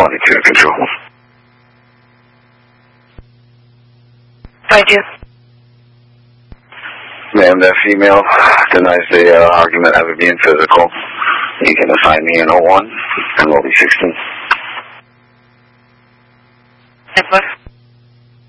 22 control. I do. Ma'am, that female denies the argument of it being physical. You can assign me an 01 and we'll be 16. Network.